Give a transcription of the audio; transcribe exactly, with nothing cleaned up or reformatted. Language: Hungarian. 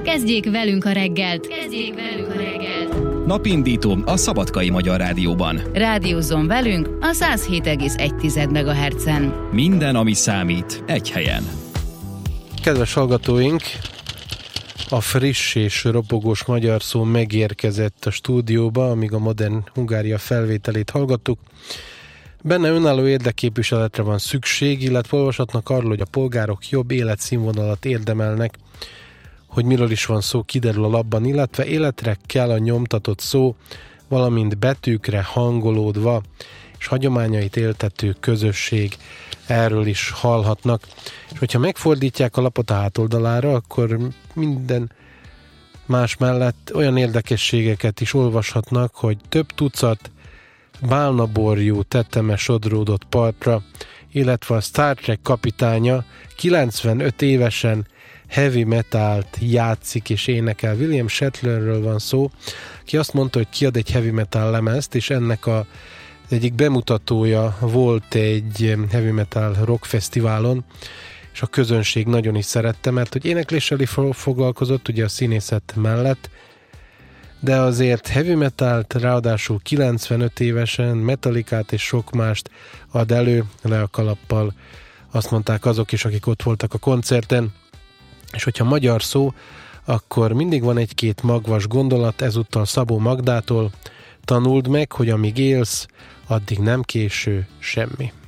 Kezdjék velünk a reggelt! Kezdjék velünk a reggelt! Napindító a Szabadkai Magyar Rádióban. Rádiózzon velünk a száz hét egész egy megahertzen. Minden, ami számít, egy helyen. Kedves hallgatóink, a friss és ropogós magyar szó megérkezett a stúdióba, amíg a Modern Hungária felvételét hallgattuk. Benne önálló érdekképviseletre van szükség, illetve olvashatnak arról, hogy a polgárok jobb életszínvonalat érdemelnek. Hogy miről is van szó, kiderül a labban, illetve életre kell a nyomtatott szó, valamint betűkre hangolódva, és hagyományait éltető közösség. Erről is hallhatnak. És hogyha megfordítják a lapot a hátoldalára, akkor minden más mellett olyan érdekességeket is olvashatnak, hogy több tucat bálnaborjú teteme sodródott partra, illetve a Star Trek kapitánya kilencvenöt évesen heavy metalt játszik és énekel. William Shatnerről van szó, ki azt mondta, hogy kiad egy heavy metal lemezt, és ennek a egyik bemutatója volt egy heavy metal rock fesztiválon, és a közönség nagyon is szerette, mert hogy énekléssel foglalkozott, ugye a színészet mellett, de azért heavy metalt, ráadásul kilencvenöt évesen, Metallicát és sok mást ad elő, le a kalappal, azt mondták azok is, akik ott voltak a koncerten. És hogyha magyar szó, akkor mindig van egy-két magvas gondolat, ezúttal Szabó Magdától: tanuld meg, hogy amíg élsz, addig nem késő semmi.